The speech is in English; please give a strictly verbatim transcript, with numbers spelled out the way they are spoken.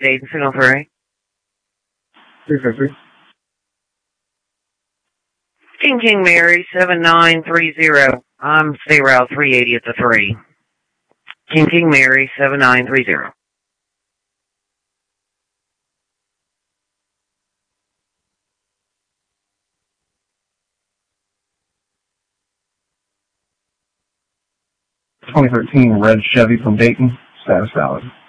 Dayton Signal three. three fifty. King King Mary, seven nine three zero. I'm State Route three eighty at the three. King King Mary, seven nine three zero. twenty thirteen red Chevy from Dayton, status valid.